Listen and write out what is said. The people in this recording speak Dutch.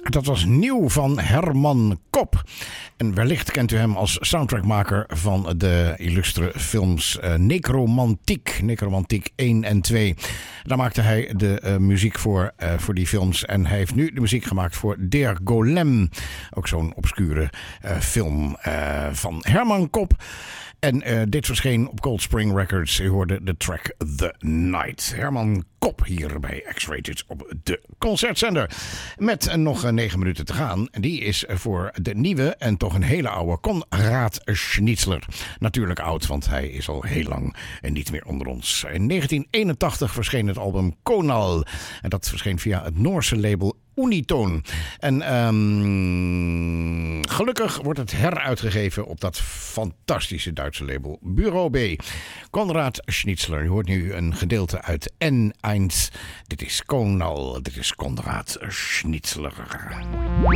Dat was nieuw van Herman Kopp. En wellicht kent u hem als soundtrackmaker van de illustre films Necromantiek 1 en 2. Daar maakte hij de muziek voor die films. En hij heeft nu de muziek gemaakt voor Der Golem. Ook zo'n obscure film van Herman Kopp. En dit verscheen op Cold Spring Records. U hoorde de track The Night. Herman Kopp hier bij X-Rated op de Concertzender. Met nog 9 minuten te gaan. En die is voor de nieuwe en toch een hele oude Konrad Schnitzler. Natuurlijk oud, want hij is al heel lang niet meer onder ons. In 1981 verscheen het album Konal. En dat verscheen via het Noorse label Unitoon. En gelukkig wordt het heruitgegeven op dat fantastische Duitse label Bureau B. Konrad Schnitzler. Je hoort nu een gedeelte uit N1. Dit is Konal. Dit is Konrad Schnitzler.